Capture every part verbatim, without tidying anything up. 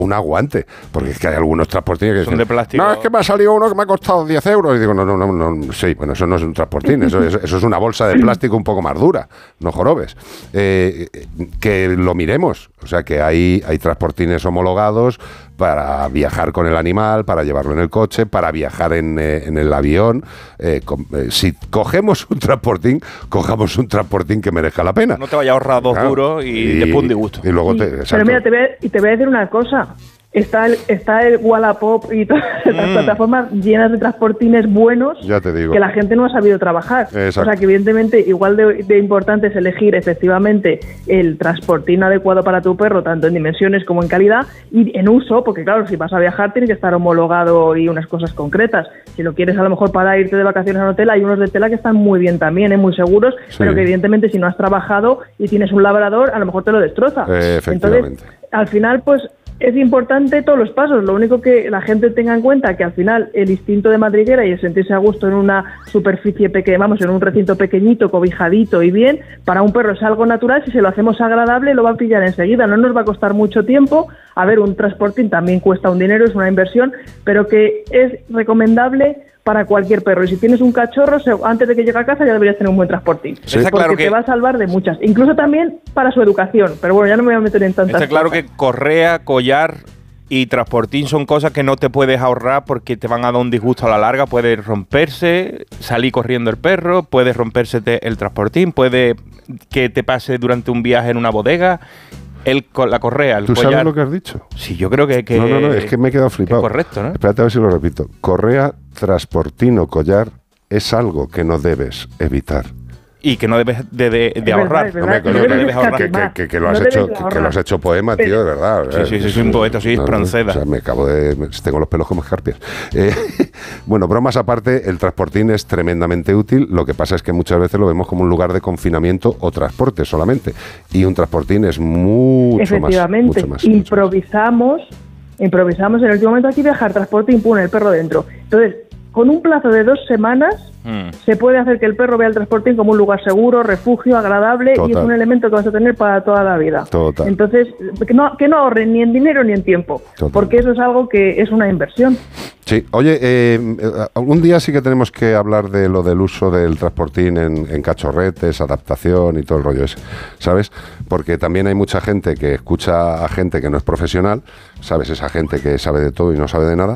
un aguante, porque es que hay algunos transportines que son dicen, de plástico. No, es que me ha salido uno que me ha costado diez euros. Y digo, no, no, no, no sí, bueno, eso no es un transportín, eso, eso, eso es una bolsa de plástico un poco más dura, no jorobes. Eh, que lo miremos, o sea, que hay, hay transportines homologados para viajar con el animal, para llevarlo en el coche, para viajar en, eh, en el avión. Eh, con, eh, si cogemos un transportín, cojamos un transportín que merezca la pena. No te vayas a ahorrar dos claro. duros y, y después un disgusto. Y luego sí, te, pero mira, te voy, a, y te voy a decir una cosa. Está el, está el Wallapop y todas las mm. plataformas llenas de transportines buenos ya te digo. que la gente no ha sabido trabajar. Exacto. O sea que evidentemente igual de, de importante es elegir efectivamente el transportín adecuado para tu perro, tanto en dimensiones como en calidad y en uso, porque claro, si vas a viajar tiene que estar homologado y unas cosas concretas. Si lo quieres a lo mejor para irte de vacaciones a un hotel, hay unos de tela que están muy bien también, ¿eh? Muy seguros, sí. pero que evidentemente si no has trabajado y tienes un labrador, a lo mejor te lo destroza. Eh, efectivamente. Entonces, al final, pues es importante todos los pasos, lo único que la gente tenga en cuenta que al final el instinto de madriguera y el sentirse a gusto en una superficie pequeña, vamos, en un recinto pequeñito, cobijadito y bien, para un perro es algo natural, si se lo hacemos agradable lo va a pillar enseguida, no nos va a costar mucho tiempo. A ver, un transportín también cuesta un dinero, es una inversión, pero que es recomendable para cualquier perro. Y si tienes un cachorro, antes de que llegue a casa ya deberías tener un buen transportín. Sí. Porque claro que te va a salvar de muchas. Incluso también para su educación. Pero bueno, ya no me voy a meter en tantas Está claro cosas. que correa, collar y transportín son cosas que no te puedes ahorrar porque te van a dar un disgusto a la larga. Puede romperse, salir corriendo el perro, puede romperse el transportín, puede que te pase durante un viaje en una bodega. El, la correa, el ¿Tú collar. sabes lo que has dicho? Sí, yo creo que... que no, no, no, es que me he quedado flipado. Correcto, ¿no? Espérate a ver si lo repito. Correa, transportín o collar es algo que no debes evitar. Y que no debes de, de, de ahorrar. No me coño, que, que, que, que, lo has no hecho, que, que lo has hecho poema, tío, de verdad. Sí, sí, sí, soy un poeta, soy Espronceda. No, o sea, me acabo de... Tengo los pelos como escarpias. Eh, bueno, bromas aparte, el transportín es tremendamente útil. Lo que pasa es que muchas veces lo vemos como un lugar de confinamiento o transporte solamente. Y un transportín es mucho Efectivamente, más... Mucho más improvisamos, mucho más. improvisamos en el último momento aquí viajar, transporte, impone el perro dentro. Entonces, con un plazo de dos semanas... Mm. Se puede hacer que el perro vea el transportín como un lugar seguro, refugio, agradable. Total. Y es un elemento que vas a tener para toda la vida. Total. Entonces, que no, que no ahorren ni en dinero ni en tiempo, Total. Porque eso es algo que es una inversión. Sí, oye, eh, algún día sí que tenemos que hablar de lo del uso del transportín en, en cachorretes, adaptación y todo el rollo ese, ¿sabes? Porque también hay mucha gente que escucha a gente que no es profesional, ¿sabes? Esa gente que sabe de todo y no sabe de nada.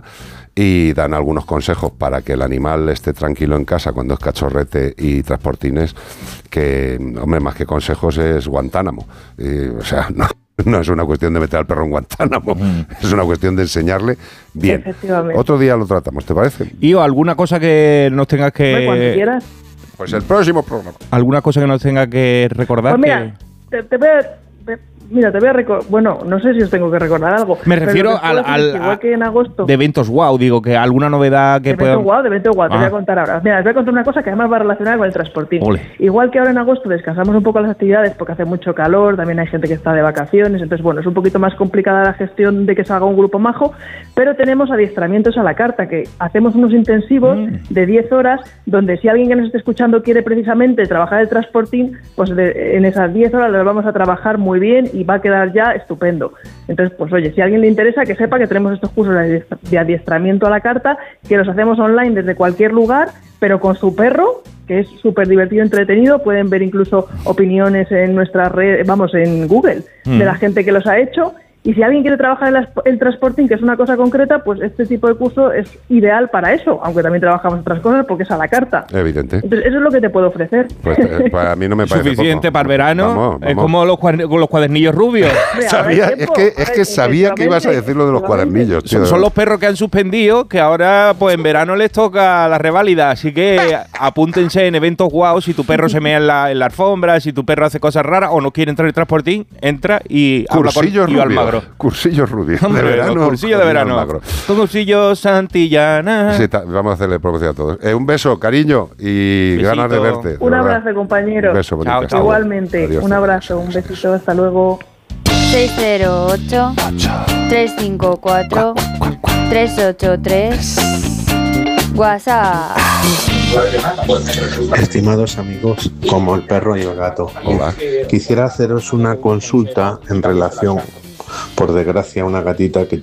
Y dan algunos consejos para que el animal esté tranquilo en casa cuando es cachorrete y transportines, que, hombre, más que consejos es Guantánamo. Y, o sea, no, no es una cuestión de meter al perro en Guantánamo, mm. es una cuestión de enseñarle bien. Otro día lo tratamos, ¿te parece? ¿Y o alguna cosa que nos tengas que... Cuando quieras. Pues el próximo programa. ¿Alguna cosa que nos tenga que recordar? Pues mira, que... te, te voy a... Te... Mira, te voy a recordar... Bueno, no sé si os tengo que recordar algo. Me refiero al... al igual que en agosto... De eventos wow, digo, que alguna novedad que pueda... De eventos wow, de eventos wow, ah. te voy a contar ahora. Mira, les voy a contar una cosa que además va relacionada con el transportín. Ole. Igual que ahora en agosto descansamos un poco las actividades porque hace mucho calor, también hay gente que está de vacaciones, entonces, bueno, es un poquito más complicada la gestión de que salga un grupo majo, pero tenemos adiestramientos a la carta, que hacemos unos intensivos mm. de diez horas, donde si alguien que nos esté escuchando quiere precisamente trabajar el transportín, pues de, en esas diez horas lo vamos a trabajar muy bien y va a quedar ya estupendo. Entonces, pues oye, si a alguien le interesa, que sepa que tenemos estos cursos de adiestramiento a la carta, que los hacemos online desde cualquier lugar, pero con su perro, que es súper divertido, entretenido. Pueden ver incluso opiniones en nuestra red, vamos, en Google, mm. de la gente que los ha hecho. Y si alguien quiere trabajar en el transporting, que es una cosa concreta, pues este tipo de curso es ideal para eso, aunque también trabajamos otras cosas porque es a la carta. Evidente. Entonces, eso es lo que te puedo ofrecer. Pues eh, para mí no me parece suficiente poco. Para el verano. Vamos, vamos. Es como los, cuader- los cuadernillos rubios. Mira, sabía, es que, es que sabía que ibas a decir lo de los cuadernillos. Tío. Son, son los perros que han suspendido, que ahora pues en verano les toca la reválida. Así que apúntense en eventos guau. Si tu perro se mea en la, en la alfombra, si tu perro hace cosas raras o no quiere entrar en el transportín, entra y cursillo habla con Iván Almagro. Cursillos Rubio, Hombre, de verano. Cursillo de verano. Con cursillo Santillana. Sí, ta, vamos a hacerle promoción a todos. Eh, un beso, cariño, y besito. Ganas de verte. De un verdad. abrazo, compañero. Un beso, chao, chao. Igualmente, adiós, un abrazo, un besito, hasta luego. seis cero ocho, tres cinco cuatro, tres ocho tres WhatsApp. Estimados amigos, como el perro y el gato. Hola. Quisiera haceros una consulta en relación, por desgracia, una gatita que